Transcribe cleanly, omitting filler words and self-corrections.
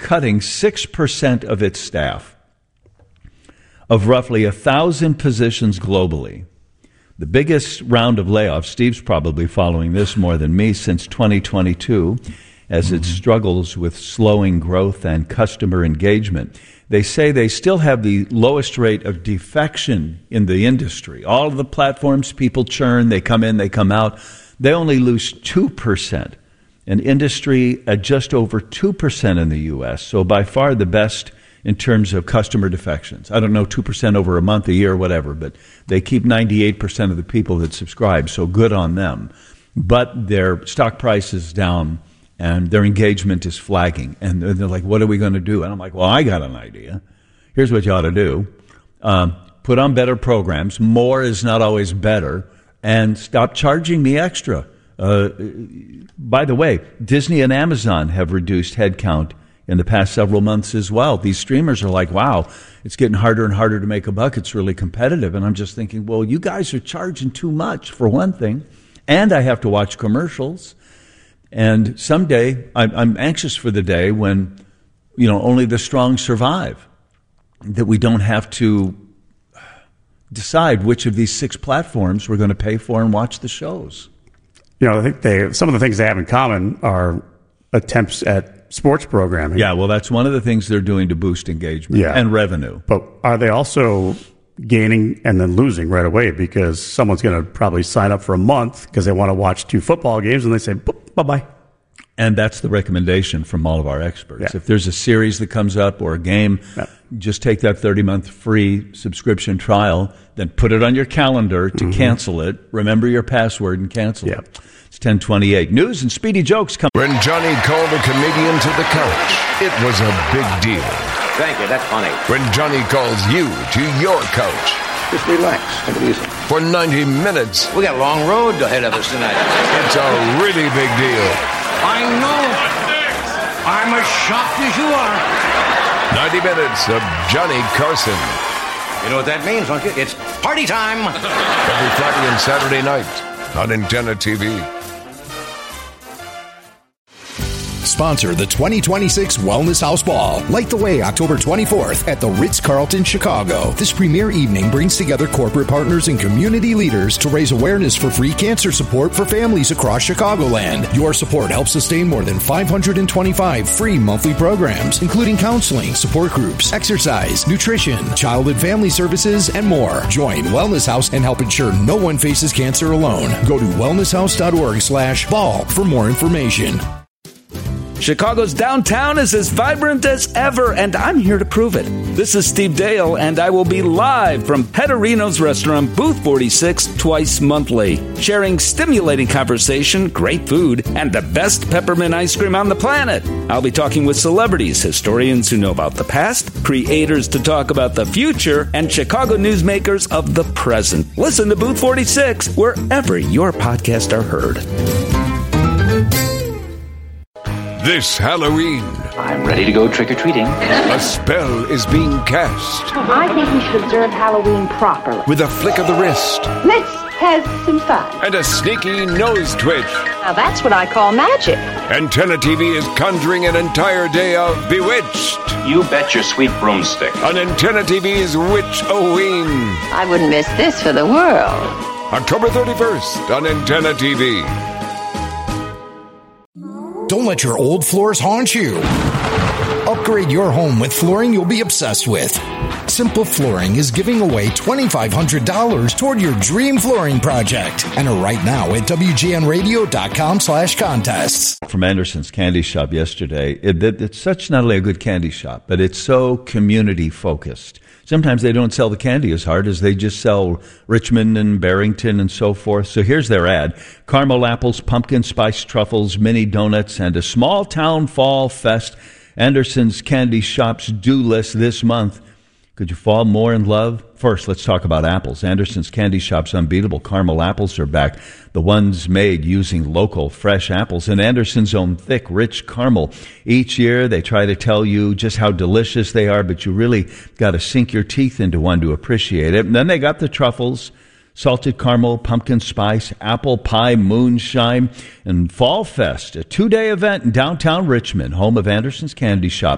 cutting 6% of its staff, of roughly 1,000 positions globally. The biggest round of layoffs, Steve's probably following this more than me, since 2022, as it struggles with slowing growth and customer engagement. They say they still have the lowest rate of defection in the industry. All of the platforms, people churn, they come in, they come out. They only lose 2%. An industry at just over 2% in the U.S., so by far the best in terms of customer defections. I don't know, 2% over a month, a year, whatever, but they keep 98% of the people that subscribe, so good on them. But their stock price is down, and their engagement is flagging. And they're like, what are we going to do? And I'm like, well, I got an idea. Here's what you ought to do. Put on better programs. More is not always better. And stop charging me extra. By the way, Disney and Amazon have reduced headcount in the past several months as well. These streamers are like, wow, it's getting harder and harder to make a buck. It's really competitive. And I'm just thinking, well, you guys are charging too much, for one thing. And I have to watch commercials. And someday, I'm anxious for the day when, only the strong survive, that we don't have to decide which of these 6 platforms we're going to pay for and watch the shows. I think some of the things they have in common are attempts at sports programming. Yeah, well, that's one of the things they're doing to boost engagement and revenue. But are they also gaining and then losing right away, because someone's going to probably sign up for a month because they want to watch 2 football games and they say, bye-bye. And that's the recommendation from all of our experts. Yeah. If there's a series that comes up or a game, just take that 30-month free subscription trial, then put it on your calendar to cancel it. Remember your password and cancel it. It's 10:28. News and speedy jokes come. When Johnny called a comedian to the couch, it was a big deal. Thank you, that's funny. When Johnny calls you to your couch. Just relax, take it easy. For 90 minutes. We got a long road ahead of us tonight. It's a really big deal. I know. I'm as shocked as you are. 90 minutes of Johnny Carson. You know what that means, don't you? It's party time. Every Friday and Saturday night on Antenna TV. Sponsor the 2026 Wellness House Ball. Light the way October 24th at the Ritz-Carlton, Chicago. This premier evening brings together corporate partners and community leaders to raise awareness for free cancer support for families across Chicagoland. Your support helps sustain more than 525 free monthly programs, including counseling, support groups, exercise, nutrition, child and family services, and more. Join Wellness House and help ensure no one faces cancer alone. Go to wellnesshouse.org/ball for more information. Chicago's downtown is as vibrant as ever, and I'm here to prove it. This is Steve Dale, and I will be live from Pedorino's restaurant, Booth 46, twice monthly, sharing stimulating conversation, great food, and the best peppermint ice cream on the planet. I'll be talking with celebrities, historians who know about the past, creators to talk about the future, and Chicago newsmakers of the present. Listen to Booth 46 wherever your podcasts are heard. This Halloween, I'm ready to go trick-or-treating. A spell is being cast. I think we should observe Halloween properly. With a flick of the wrist. Let's have some fun. And a sneaky nose twitch. Now that's what I call magic. Antenna TV is conjuring an entire day of Bewitched. You bet your sweet broomstick. On Antenna TV's Witch-O-Ween. I wouldn't miss this for the world. October 31st on Antenna TV. Don't let your old floors haunt you. Upgrade your home with flooring you'll be obsessed with. Simple Flooring is giving away $2,500 toward your dream flooring project. Enter right now at WGNradio.com/contests. From Anderson's Candy Shop yesterday, it's such not only a good candy shop, but it's so community focused. Sometimes they don't sell the candy as hard as they just sell Richmond and Barrington and so forth. So here's their ad. Caramel apples, pumpkin spice truffles, mini donuts, and a small town fall fest. Anderson's Candy Shop's due list this month. Could you fall more in love? First, let's talk about apples. Anderson's Candy Shop's unbeatable caramel apples are back. The ones made using local, fresh apples and Anderson's own thick, rich caramel. Each year, they try to tell you just how delicious they are, but you really got to sink your teeth into one to appreciate it. And then they got the truffles, salted caramel, pumpkin spice, apple pie, moonshine, and Fall Fest, a 2-day event in downtown Richmond, home of Anderson's Candy Shop.